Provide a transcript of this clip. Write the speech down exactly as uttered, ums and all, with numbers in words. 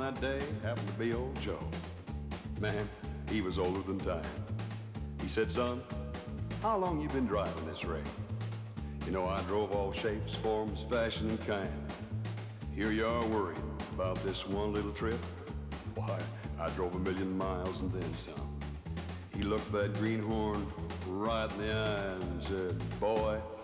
that day happened to be old Joe. Man, he was older than time. He said, son, how long you been driving this rig? You know, I drove all shapes, forms, fashion, and kind. Here you are worrying about this one little trip. Why, I drove a million miles and then some. He looked that greenhorn right in the eye and said, boy,